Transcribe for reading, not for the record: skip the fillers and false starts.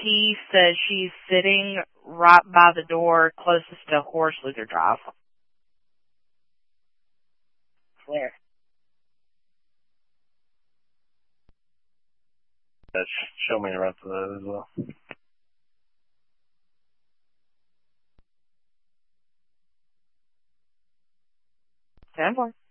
He says she's sitting right by the door closest to Horace Luther Drive. Where? Show me the rest of that as well. Stand for.